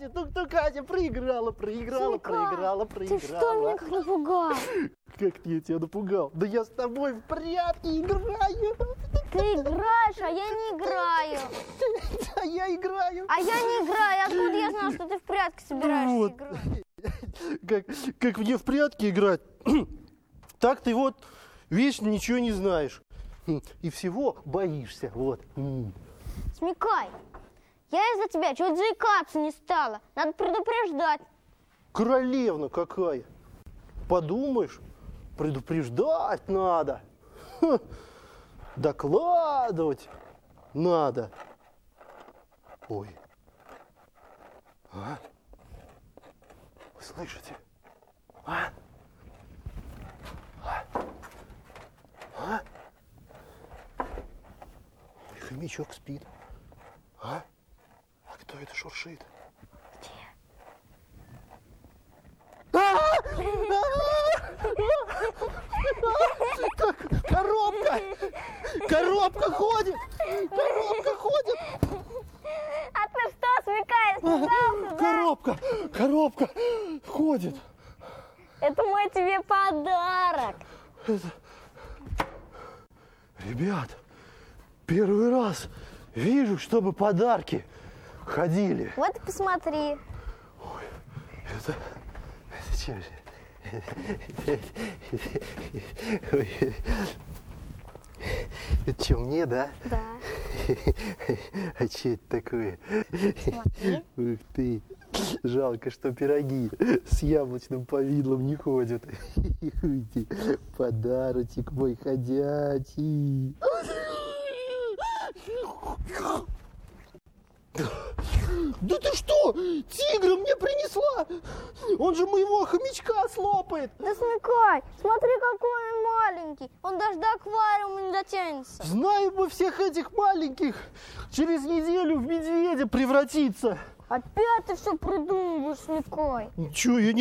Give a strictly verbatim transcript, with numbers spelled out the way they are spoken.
Катя, тук-тук, Катя, проиграла, проиграла, Смекай, проиграла, ты что проиграла. меня как напугал? Как я тебя напугал? Да я с тобой в прятки играю. Ты играешь, а я не играю. А я играю. А я не играю. Откуда я знал, что ты в прятки собираешься Вот. играть? Как, как мне в прятки играть, так ты вот вечно ничего не знаешь. И всего боишься. Вот. Смекай, я из-за тебя чуть заикаться не стала. Надо предупреждать. Королевна какая. Подумаешь, предупреждать надо. Ха. Докладывать надо. Ой. А? Вы слышите? А? А? А? И хомячок спит. А? А кто это шуршит? Коробка! Коробка ходит! Коробка ходит! А ты что, смекаешь, испугался, да? Коробка! Коробка ходит! Это мой тебе подарок. Ребят, первый раз вижу, чтобы подарки ходили. Вот посмотри. Ой, это... Это что же? Ой. Это что, мне, да? Да. А что это такое? Смотри. Ух ты. Жалко, что пироги с яблочным повидлом не ходят. Ух ты. Подарочек мой ходячий. Да ты что? Тигра мне принесла! Он же моего хомячка слопает! Да смекай, смотри, какой он маленький. Он даже до аквариума не дотянется. Знаю бы всех этих маленьких, через неделю в медведя превратиться. Опять ты все придумываешь, смекай. Чё, я не